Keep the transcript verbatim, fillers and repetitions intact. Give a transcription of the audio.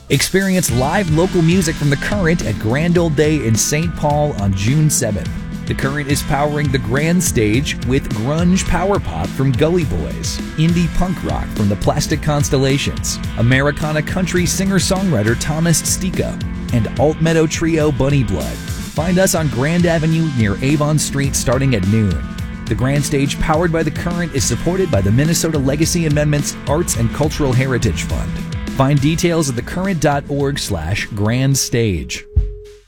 Experience live local music from The Current at Grand Old Day in Saint Paul on June seventh. The Current is powering the Grand Stage with grunge power pop from Gully Boys, indie punk rock from the Plastic Constellations, Americana country singer-songwriter Thomas Stika, and alt meadow trio Bunny Blood. Find us on Grand Avenue near Avon Street starting at noon. The Grand Stage powered by The Current is supported by the Minnesota Legacy Amendments Arts and Cultural Heritage Fund. Find details at thecurrent dot org slash grand stage.